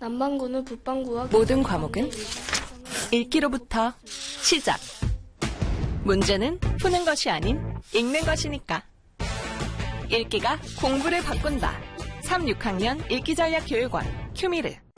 남반구는 북반구와 모든 과목은 읽기로부터 시작. 문제는 푸는 것이 아닌 읽는 것이니까. 읽기가 공부를 바꾼다. 3, 6학년 읽기전략교육원 큐미르.